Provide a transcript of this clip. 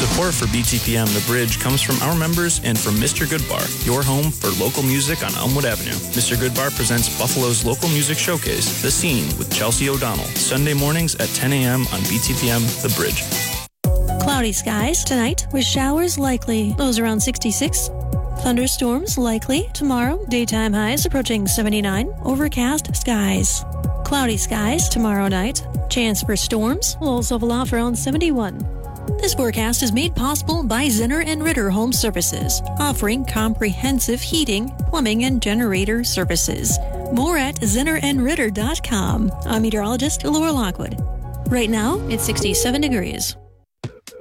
Support for BTPM The Bridge comes from our members and from Mr. Goodbar, your home for local music on Elmwood Avenue. Mr. Goodbar presents Buffalo's local music showcase, The Scene, with Chelsea O'Donnell, Sunday mornings at 10 a.m. on BTPM The Bridge. Cloudy skies tonight with showers likely. Lows around 66. Thunderstorms likely tomorrow. Daytime highs approaching 79. Overcast skies. Cloudy skies tomorrow night. Chance for storms will also level off around 71. This forecast is made possible by Zinner and Ritter Home Services, offering comprehensive heating, plumbing, and generator services. More at zinnerandritter.com. I'm meteorologist Laura Lockwood. Right now, it's 67 degrees.